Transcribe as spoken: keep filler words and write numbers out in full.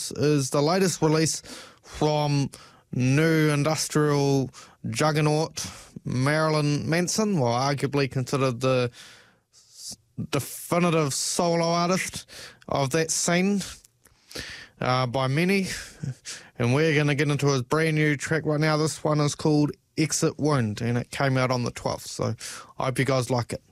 This is the latest release from new industrial juggernaut Marilyn Manson, well, arguably considered the definitive solo artist of that scene uh, by many. And we're going to get into his brand new track right now. This one is called Exit Wound, and it came out on the twelfth, so I hope you guys like it.